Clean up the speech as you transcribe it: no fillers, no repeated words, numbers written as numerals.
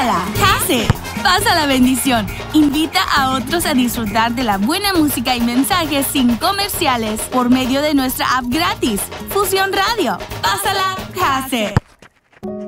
Pásala, Pase. Pasa la bendición. Invita a otros a disfrutar de la buena música y mensajes sin comerciales por medio de nuestra app gratis, Fusión Radio. Pásala, Pase.